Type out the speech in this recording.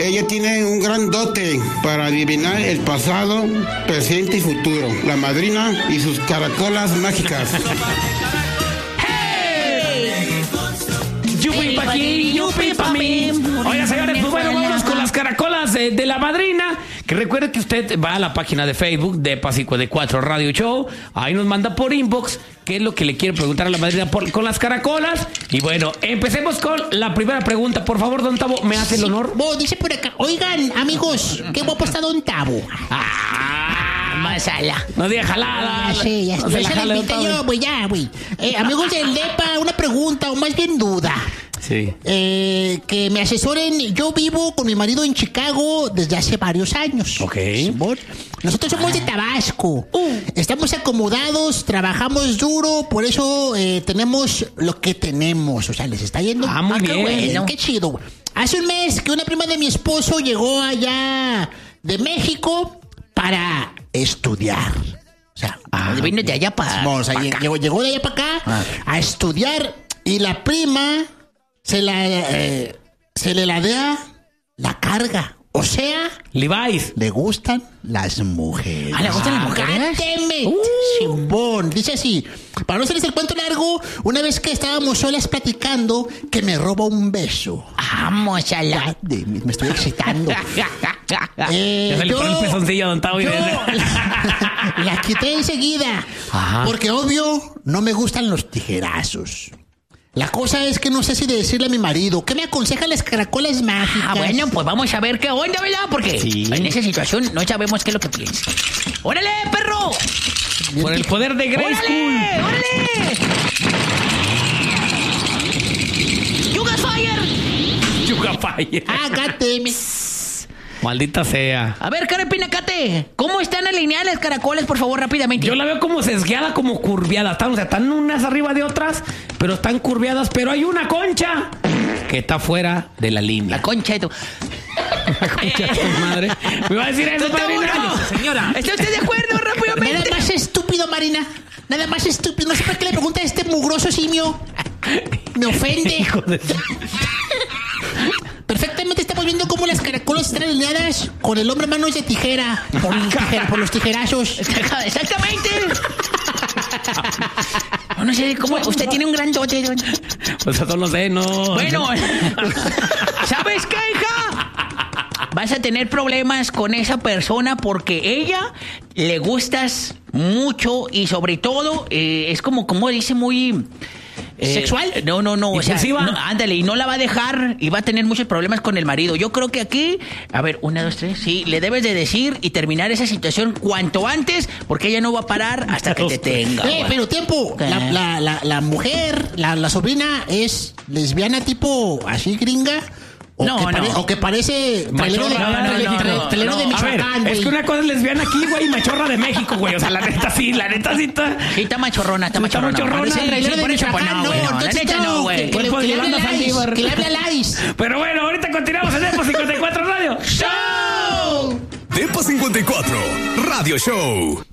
Ella tiene un gran dote para adivinar el pasado, presente y futuro. La madrina y sus caracolas mágicas. Yupi pa' aquí, yupi pa' mí. Oiga, señores, pues bueno, vámonos con las caracolas de la madrina. Que recuerde que usted va a la página de Facebook de EPA 54 Radio Show. Ahí nos manda por inbox qué es lo que le quiere preguntar a la madrina con las caracolas. Y bueno, empecemos con la primera pregunta. Por favor, don Tavo, ¿me hace el honor? Dice por acá, oigan, amigos, qué guapo está don Tavo. Masala. No diga jalada. Sí, ya. No se la jale, don Tavo. Güey. Amigos del DEPA, una pregunta, o más bien duda. Sí. Que me asesoren. Yo vivo con mi marido en Chicago desde hace varios años. Ok. Nosotros somos de Tabasco. Estamos acomodados, trabajamos duro, por eso tenemos lo que tenemos. O sea, les está yendo. Muy bien. Qué bueno, qué chido. Hace un mes que una prima de mi esposo llegó allá de México para estudiar. O sea, vino de allá para llegó de allá para acá a estudiar y la prima se le ladea la carga. O sea, Levi's. le gustan las mujeres. ¿Le gustan las mujeres? Chimbón. Dice así, para no hacerles el cuento largo, una vez que estábamos solas platicando, que me roba un beso. Vamos a la... Me estoy excitando. Ya se le pone el pezoncillo a don Tavo. La quité enseguida. Ajá. Porque obvio, no me gustan los tijerazos. La cosa es que no sé si decirle a mi marido. ¿Qué me aconsejan las caracolas mágicas? Bueno, pues vamos a ver qué onda, ¿verdad? Porque en esa situación no sabemos qué es lo que piensa. ¡Órale, perro! Por el poder de Grayskull. ¡Órale! ¡Yuga Fire! Yuga Fire. Hágate. Maldita sea. A ver, Carepinacate, ¿cómo están alineadas las caracolas, por favor, rápidamente? Yo la veo como sesgueada, como curviada. Están unas arriba de otras, pero están curviadas. Pero hay una concha que está fuera de la línea. La concha de tu... La concha de tu madre. ¿Me va a decir eso, padrino? Señora. ¿Está usted de acuerdo, rápidamente? Nada más estúpido, Marina. Nada más estúpido. No sé para qué le pregunta a este mugroso simio. Me ofende. Hijo de... Perfectamente estamos viendo cómo las caracolas están alineadas con el hombre manos de tijera. Por los tijerazos. Exactamente. No sé cómo. Usted tiene un gran dote. Pues eso no sé, no. Bueno, ¿sabes qué, hija? Vas a tener problemas con esa persona porque ella le gustas mucho y sobre todo es como dice muy... ¿Sexual? No. O sea, ándale, y no la va a dejar y va a tener muchos problemas con el marido. Yo creo que aquí, a ver, 1, 2, 3, sí, le debes de decir y terminar esa situación cuanto antes, porque ella no va a parar hasta que te tenga. Pero tiempo, la mujer, la sobrina es lesbiana tipo así gringa. O que parece trailero de Michoacán, güey. Es que una cosa es lesbiana aquí, güey, y machorra de México, güey. O sea, la neta sí está... Sí, está machorrona. Parece trailero de Michoacán, la neta no, güey. Que le hable a Lais. Pero bueno, ahorita continuamos en EPA 54 Radio Show. EPA 54 Radio Show.